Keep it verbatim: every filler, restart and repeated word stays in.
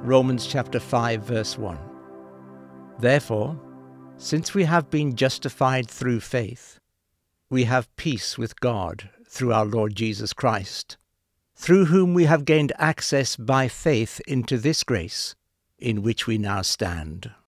Romans chapter five, verse one. Therefore, since we have been justified through faith, we have peace with God through our Lord Jesus Christ, through whom we have gained access by faith into this grace in which we now stand.